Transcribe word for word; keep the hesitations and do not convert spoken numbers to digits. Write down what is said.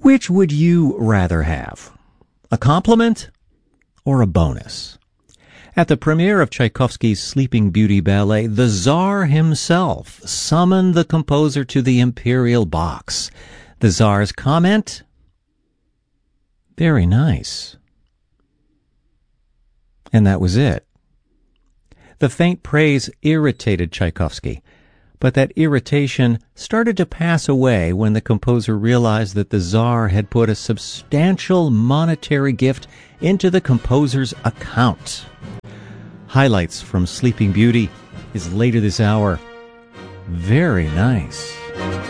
Which would you rather have? A compliment or a bonus? At the premiere of Tchaikovsky's Sleeping Beauty ballet, the Tsar himself summoned the composer to the imperial box. The Tsar's comment? Very nice. And that was it. The faint praise irritated Tchaikovsky, but that irritation started to pass away when the composer realized that the Tsar had put a substantial monetary gift into the composer's account. Highlights from Sleeping Beauty is later this hour. Very nice.